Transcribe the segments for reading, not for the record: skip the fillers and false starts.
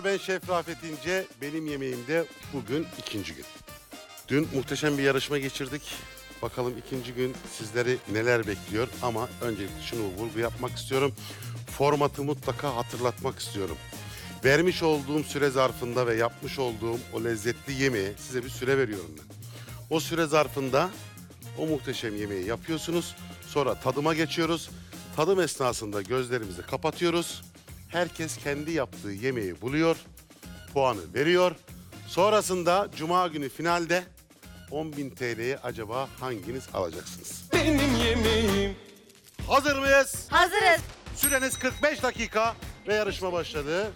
Merhabalar, ben Şef Rafet İnce. Benim yemeğimde bugün ikinci gün. Dün muhteşem bir yarışma geçirdik. Bakalım ikinci gün sizleri neler bekliyor. Ama öncelikle şunu vurgu yapmak istiyorum. Formatı mutlaka hatırlatmak istiyorum. Vermiş olduğum süre zarfında ve yapmış olduğum o lezzetli yemeğe size bir süre veriyorum ben. O süre zarfında o muhteşem yemeği yapıyorsunuz. Sonra tadıma geçiyoruz. Tadım esnasında gözlerimizi kapatıyoruz. Herkes kendi yaptığı yemeği buluyor, puanı veriyor. Sonrasında Cuma günü finalde 10.000 TL'yi acaba hanginiz alacaksınız? Benim yemeğim. Hazır mıyız? Hazırız. Süreniz 45 dakika ve yarışma başladı.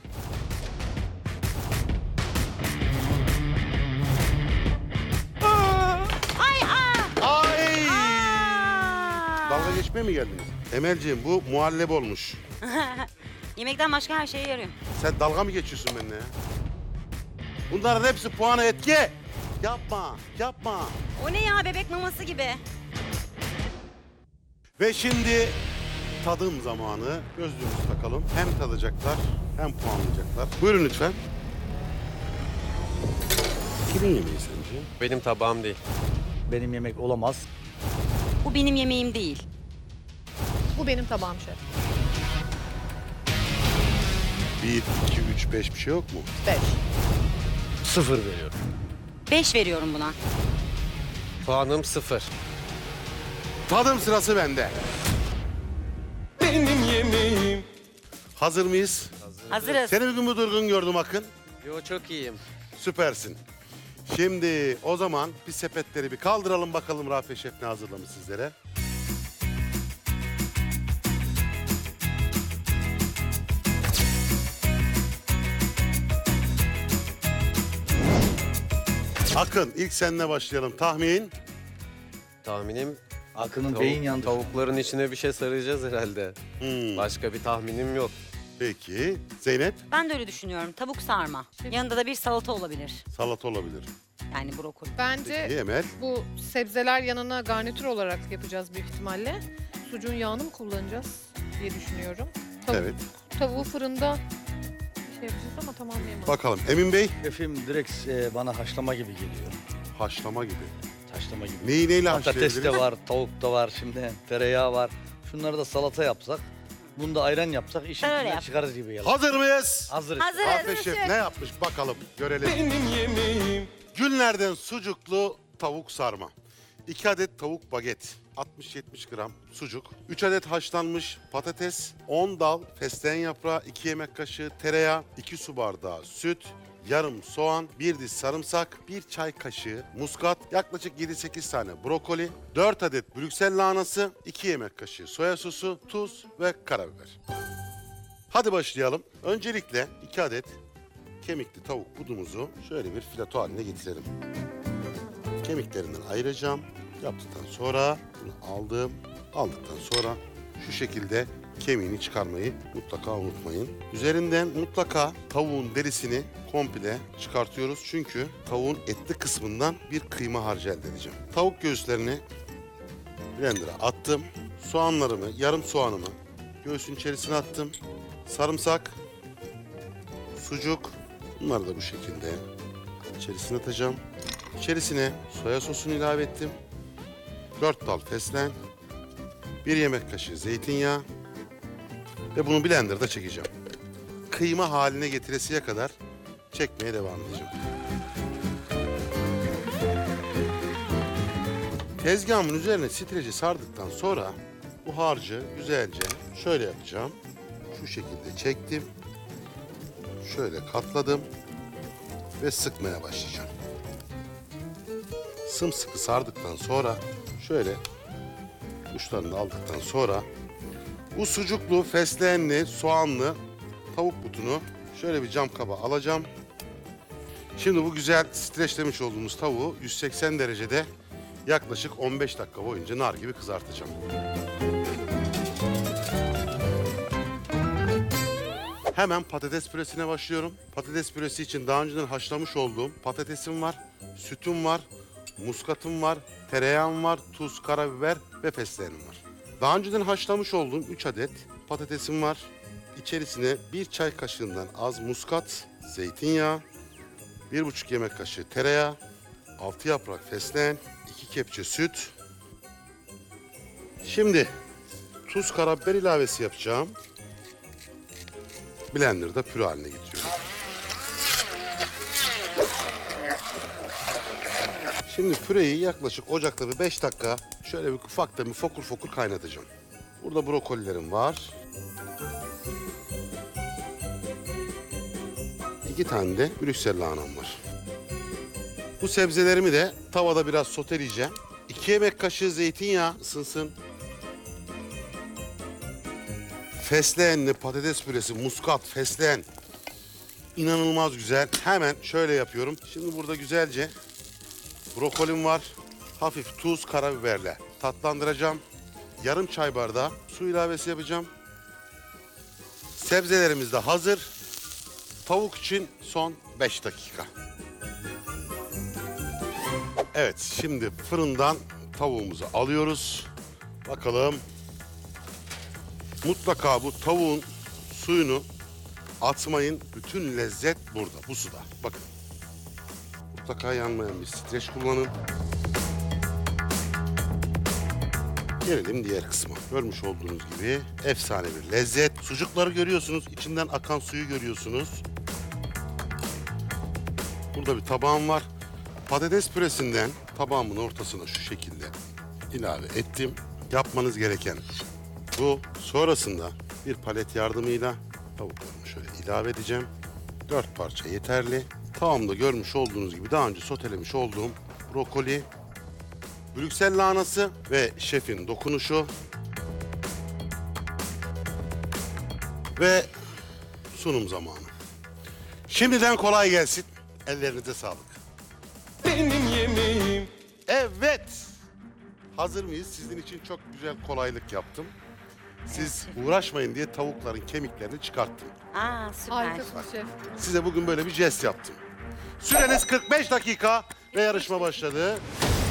Ay! Dalga geçmeye mi geldiniz? Emelciğim bu muhalleb olmuş. Yemekten başka her şeye yarıyor. Sen dalga mı geçiyorsun benimle ya? Bunların hepsi puana etki. Yapma, yapma. O ne ya, bebek maması gibi. Ve şimdi tadım zamanı. Gözlüğümüzü takalım. Hem tadacaklar hem puanlayacaklar. Buyurun lütfen. Kimin yemeği sence? Benim tabağım değil. Benim yemek olamaz. Bu benim yemeğim değil. Bu benim tabağım şef. 1, 2, 3, 5 bir şey yok mu? 5. 0 veriyorum. 5 veriyorum buna. Puanım 0. Tadım sırası bende. Benim yemeğim. Hazır mıyız? Hazırız. Seni bir gün bu durgun gördüm Akın. Yo, çok iyiyim. Süpersin. Şimdi o zaman bir sepetleri bir kaldıralım bakalım Rafet Şef ne hazırlamış sizlere. Akın ilk seninle başlayalım. Tahmin. Tahminim Akın'ın beyin yandı. tavukların içine bir şey saracağız herhalde. Başka bir tahminim yok. Peki. Zeynep Ben de öyle düşünüyorum. Tavuk sarma. Yanında da bir salata olabilir. salata olabilir. Yani brokoli. Bence Peki Emel. bu sebzeler yanına garnitür olarak yapacağız büyük ihtimalle. Sucuğun yağını mı kullanacağız diye düşünüyorum. Evet. Tavuğu fırında şey yapacağız ama tamamlayamadım. Bakalım Emin Bey. Şefim direkt bana haşlama gibi geliyor. Haşlama gibi. Haşlama gibi. Neyi neyle Patates haşlayabiliriz? de var, tavuk da var şimdi, tereyağı var. Şunları da salata yapsak, bunu da ayran yapsak işin Sen öyle içinden yap. çıkarız gibi geliyor. Hazır mıyız? Hazırız. Hazırız. Rafet Şef ne yapmış bakalım görelim. Benim yemeğim. Günlerden sucuklu tavuk sarma. 2 adet tavuk baget, 60-70 gram sucuk, 3 adet haşlanmış patates, 10 dal fesleğen yaprağı, 2 yemek kaşığı tereyağı, 2 su bardağı süt, yarım soğan, 1 diş sarımsak, 1 çay kaşığı muskat, yaklaşık 7-8 tane brokoli, 4 adet Brüksel lahanası, 2 yemek kaşığı soya sosu, tuz ve karabiber. Hadi başlayalım. Öncelikle 2 adet kemikli tavuk budumuzu şöyle bir fileto haline getirelim. Kemiklerinden ayıracağım. Yaptıktan sonra bunu aldım. Aldıktan sonra şu şekilde kemiğini çıkarmayı mutlaka unutmayın. Üzerinden mutlaka tavuğun derisini komple çıkartıyoruz. Çünkü tavuğun etli kısmından bir kıyma harcı elde edeceğim. Tavuk göğüslerini blender'a attım. Soğanlarımı, yarım soğanımı göğsün içerisine attım. Sarımsak, sucuk, bunları da bu şekilde içerisine atacağım. İçerisine soya sosunu ilave ettim. 4 dal fesleğen, 1 yemek kaşığı zeytinyağı ve bunu blenderda çekeceğim. Kıyma haline getiresiye kadar çekmeye devam edeceğim. Tezgahımın üzerine streci sardıktan sonra bu harcı güzelce şöyle yapacağım. Şu şekilde çektim. Şöyle katladım ve sıkmaya başlayacağım. Sımsıkı sardıktan sonra şöyle uçlarını aldıktan sonra bu sucuklu, fesleğenli, soğanlı tavuk butunu şöyle bir cam kaba alacağım. Şimdi bu güzel streçlemiş olduğumuz tavuğu 180 derecede yaklaşık 15 dakika boyunca nar gibi kızartacağım. Hemen patates püresine başlıyorum. Patates püresi için daha önceden haşlamış olduğum patatesim var, sütüm var, muskatım var, tereyağım var, tuz, karabiber ve fesleğenim var. Daha önceden haşlamış olduğum 3 adet patatesim var, içerisine 1 çay kaşığından az muskat, zeytinyağı, 1,5 yemek kaşığı tereyağı, 6 yaprak fesleğen, 2 kepçe süt. Şimdi tuz, karabiber ilavesi yapacağım. Blender'da püre haline getiriyorum. Şimdi püreyi yaklaşık ocakta bir 5 dakika şöyle bir ufakta bir fokur fokur kaynatacağım. Burada brokolilerim var. 2 tane de Brüksel lahanam var. Bu sebzelerimi de tavada biraz soteleyeceğim. 2 yemek kaşığı zeytinyağı ısınsın. Fesleğenli patates püresi, muskat, fesleğen. İnanılmaz güzel. Hemen şöyle yapıyorum. Şimdi burada güzelce brokolim var. Hafif tuz, karabiberle tatlandıracağım. Yarım çay bardağı su ilavesi yapacağım. Sebzelerimiz de hazır. Tavuk için son 5 dakika. Evet, şimdi fırından tavuğumuzu alıyoruz. Bakalım. Mutlaka bu tavuğun suyunu atmayın. Bütün lezzet burada, bu suda. Bakın. Mutlaka yanmayan bir streç kullanın. Gelelim diğer kısma. Görmüş olduğunuz gibi efsane bir lezzet. Sucukları görüyorsunuz. İçinden akan suyu görüyorsunuz. Burada bir tabağım var. Patates püresinden tabağımın ortasına şu şekilde ilave ettim. Yapmanız gereken bu. Sonrasında bir palet yardımıyla tavuklarımı şöyle ilave edeceğim. 4 parça yeterli. Tavamda görmüş olduğunuz gibi daha önce sotelemiş olduğum brokoli, Brüksel lahanası ve şefin dokunuşu. Ve sunum zamanı. Şimdiden kolay gelsin. Ellerinize sağlık. Benim yemeğim. Evet. Hazır mıyız? Sizin için çok güzel kolaylık yaptım. Siz uğraşmayın diye tavukların kemiklerini çıkarttım. Aa süper. Harikasın şef. Size bugün böyle bir jest yaptım. Süreniz 45 dakika ve yarışma başladı.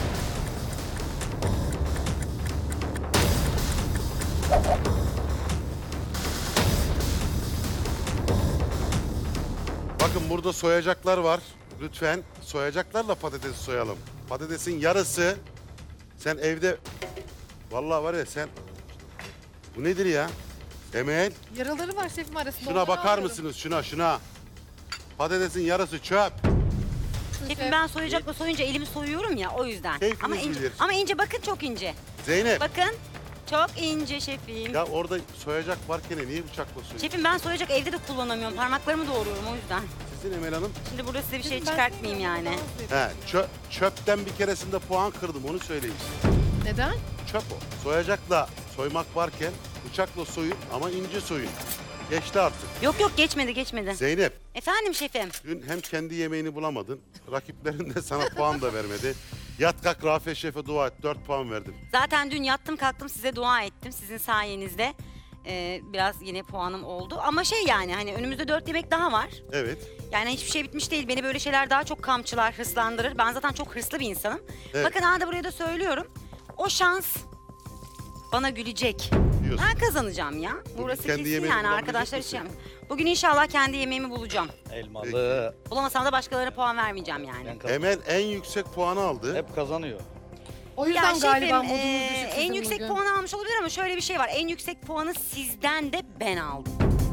Bakın burada soyacaklar var. Lütfen soyacaklarla patatesi soyalım. Patatesin yarısı sen evde vallahi var ya sen bu nedir ya? Emel Yaraları var şefim arasında. şuna onları bakar alıyorum. mısınız şuna? Patatesin yarısı çöp. Şefim ben soyacakla soyunca elimi soyuyorum ya o yüzden. Keyfiniz Ama ince, bilir. ama ince bakın çok ince. Zeynep Bakın çok ince şefim. ya orada soyacak varken niye bıçakla soyuyorsun? Şefim ben soyacak evde de kullanamıyorum. Parmaklarımı doğruyorum o yüzden. Sizin Emel Hanım. Şimdi burada size bir şey Şefim, ben çıkartmayayım yani. sevmiyorum, He, çöpten bir keresinde puan kırdım onu söyleyeyim. Neden? Çöp o. Soyacakla soymak varken bıçakla soyun ama ince soyun. Geçti artık. Yok geçmedi. Zeynep Efendim şefim. dün hem kendi yemeğini bulamadın. Rakiplerin de sana puan da vermedi. Yat kalk Rafet Şef'e dua et 4 puan verdim. Zaten dün yattım kalktım size dua ettim. Sizin sayenizde biraz yine puanım oldu. Ama şey yani hani önümüzde 4 yemek daha var. Evet. Yani hiçbir şey bitmiş değil. Beni böyle şeyler daha çok kamçılar, hırslandırır. Ben zaten çok hırslı bir insanım. Evet. Bakın da buraya da söylüyorum. O şans bana gülecek. Diyorsun. Ben kazanacağım ya. Burası kendi kesin yemeğini yani bulabilecek arkadaşlar misin? için. Bugün inşallah kendi yemeğimi bulacağım. Elmalı. Bulamasam da başkalarına puan vermeyeceğim yani. Ben kazan- Emel en yüksek puanı aldı. Hep kazanıyor. O Ya yüzden galiba şefim, modumuz düşük en bizim yüksek bugün. puan almış olabilir ama şöyle bir şey var. En yüksek puanı sizden de ben aldım.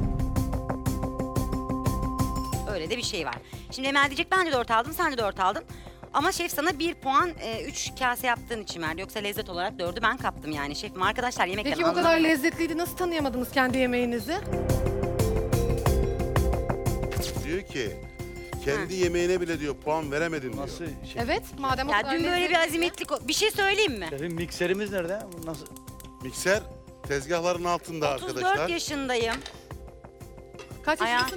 Öyle de bir şey var. Şimdi Emel diyecek ben de 4 aldım, sen de 4 aldın. Ama şef sana 1 puan 3 kase yaptığın için verdi. Yoksa lezzet olarak 4'ü ben kaptım yani şefim. Arkadaşlar yemekten Peki o kadar lezzetliydi nasıl tanıyamadınız kendi yemeğinizi? Diyor ki kendi yemeğine bile diyor puan veremedim diyor. Nasıl şey? Evet madem o Ya kadar dün böyle bir lezzetliydi. azimetlik... Bir şey söyleyeyim mi? Şefim mikserimiz nerede? Bu nasıl? Mikser tezgahların altında 34 arkadaşlar. yaşındayım. Kaç Aya- yaşındasın?